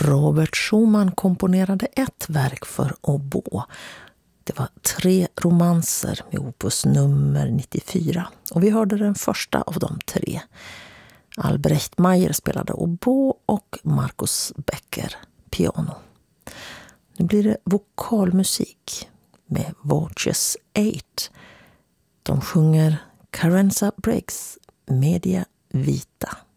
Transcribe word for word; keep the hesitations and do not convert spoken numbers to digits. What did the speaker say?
Robert Schumann komponerade ett verk för oboe. Det var tre romanser med opus nummer nittiofyra. Och vi hörde den första av de tre. Albrecht Meyer spelade oboe och Markus Becker piano. Nu blir det vokalmusik med Voices åtta. De sjunger Carenza Briggs, Media Vita.